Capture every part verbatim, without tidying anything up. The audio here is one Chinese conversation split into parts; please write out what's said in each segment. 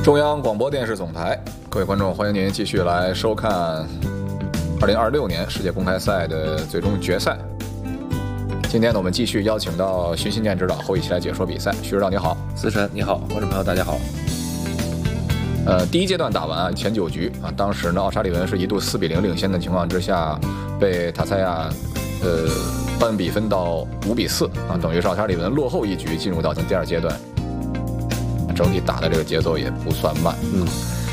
中央广播电视总台，各位观众，欢迎您继续来收看二零二六年世界公开赛的最终决赛。今天呢，我们继续邀请到徐新建指导后一起来解说比赛。徐指导你好。 思辰你好，观众朋友大家好。 呃，第一阶段打完啊，前九局啊，当时呢，奥沙利文是一度四比零领先的情况之下，被塔塞亚呃扳比分到五比四啊，等于是奥沙利文落后一局进入到第二阶段。整体打的这个节奏也不算慢， 嗯。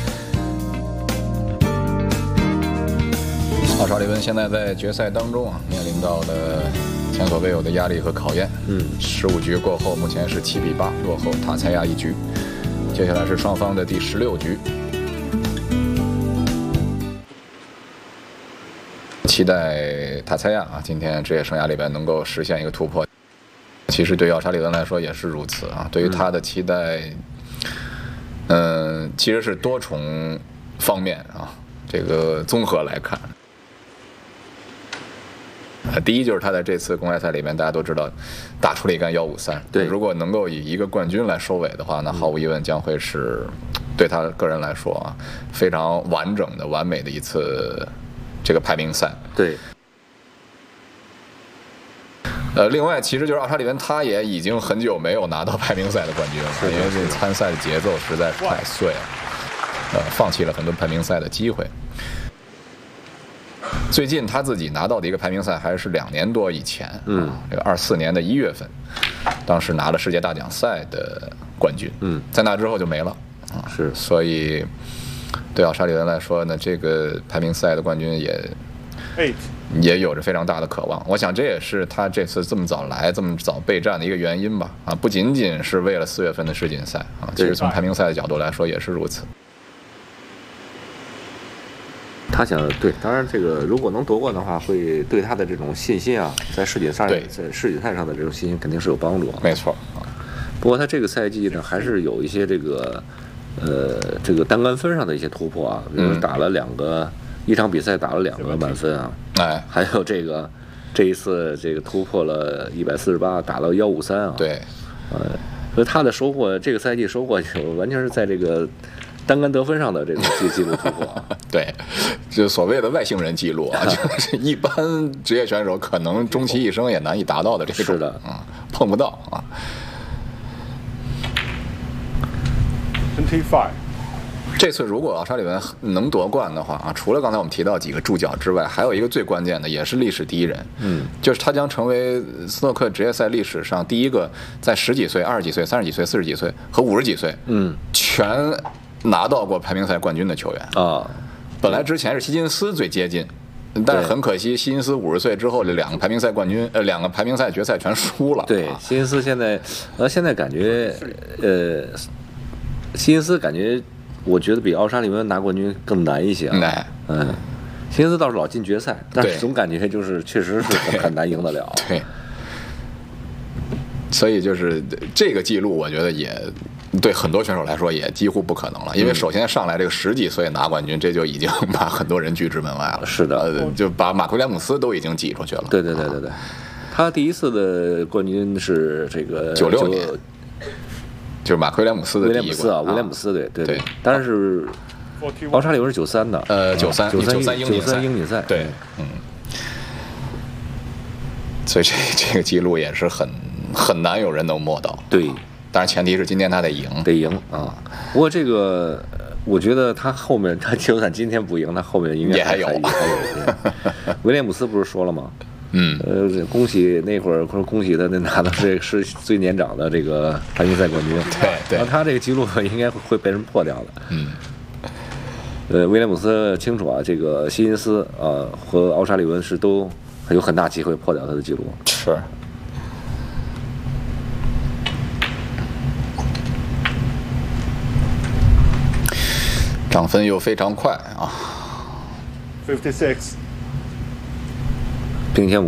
奥沙利文现在在决赛当中啊，面临到了前所未有的压力和考验。 嗯， 十五局过后，目前是七比八落后塔塞亚一局。接下来是双方的第十六局，期待塔塞亚啊，今天职业生涯里边能够实现一个突破。其实对于奥沙利文来说也是如此啊，对于他的期待。嗯，呃、其实是多重方面啊，这个综合来看，呃，第一就是他在这次公开赛里面，大家都知道打出了一杆幺五三， 对， 如果能够以一个冠军来收尾的话，那毫无疑问将会是对他个人来说啊非常完整的、完美的一次这个排名赛。 对。 呃，另外，其实就是奥沙利文，他也已经很久没有拿到排名赛的冠军了，因为这参赛的节奏实在是太碎了，呃，放弃了很多排名赛的机会。最近他自己拿到的一个排名赛还是两年多以前，嗯，这个二四年的一月份，当时拿了世界大奖赛的冠军，嗯，在那之后就没了，啊， 是， 所以对奥沙利文来说呢，这个排名赛的冠军也。也有着非常大的渴望，我想这也是他这次这么早来、这么早备战的一个原因吧。啊，不仅仅是为了四月份的世锦赛啊，其实从排名赛的角度来说也是如此。 他想对，当然这个如果能夺冠的话，会对他的这种信心啊，在世锦赛在世锦赛上的这种信心肯定是有帮助。 没错啊。 不过他这个赛季呢，还是有一些这个呃这个单杆分上的一些突破啊，比如打了两个。嗯一场比赛打了两个满分啊， 哎， 还有这个这一次这个突破了一百四十八，打到幺五三啊， 对， 呃，所以他的收获，这个赛季收获就完全是在这个单杆得分上的这种记记录突破啊， 对，就所谓的外星人记录啊，就是一般职业选手可能终其一生也难以达到的这种， 是的， 嗯，碰不到啊。 twenty-five。 这次如果奥沙利文能夺冠的话啊，除了刚才我们提到几个注脚之外，还有一个最关键的，也是历史第一人，嗯，就是他将成为斯诺克职业赛历史上第一个在十几岁、二十几岁、三十几岁、四十几岁和五十几岁，嗯，全拿到过排名赛冠军的球员啊。本来之前是希金斯最接近，但是很可惜，希金斯五十岁之后这两个排名赛冠军，呃，两个排名赛决赛全输了。 对，希金斯现在，呃，现在感觉，呃，希金斯感觉。我觉得比奥沙利文拿冠军更难一些啊。嗯，希金斯倒是老进决赛，但是总感觉就是确实是很难赢得了。 对，所以就是这个记录，我觉得也对很多选手来说也几乎不可能了。因为首先上来这个十几岁拿冠军，这就已经把很多人拒之门外了。 是的， 呃，就把马奎廉姆斯都已经挤出去了。 对对对对对，他第一次的冠军是这个九六年。就是马奎廉姆斯的第一冠啊，威廉姆斯对对对，但是奥沙利文是九三的， 呃，九三九三英锦赛， 英锦赛， 对，嗯，所以这这个记录也是很很难有人能摸到， 对， 当然前提是今天他得赢， 得赢啊。不过这个我觉得他后面他就算今天不赢，他后面应该还有， 还有。威廉姆斯不是说了吗？ 嗯， 呃，恭喜那会儿，说恭喜他那拿到这是最年长的这个排名赛冠军。 对对， 然后他这个记录应该会被人破掉的。 嗯， 呃，威廉姆斯清楚啊，这个希金斯啊、呃、和奥沙利文是都有很大机会破掉他的记录。 是。涨分又非常快啊。 fifty-six。 并且。